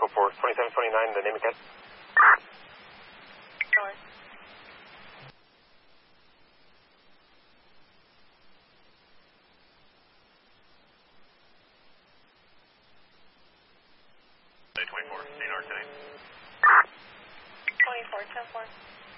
Echo 4, 2729, the name again? North. Day 24, North tonight. 24, 10-4.